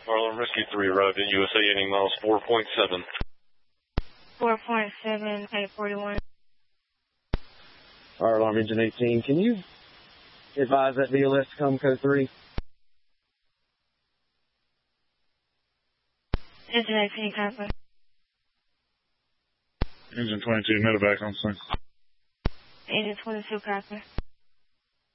Alarm Rescue 3 arrived at USA heading miles 4.7. 4.7, 841. Fire Alarm Engine 18, can you advise that VLS to come code 3? Engine 18, copy. Engine 22, medevac on scene. Engine 22, copy.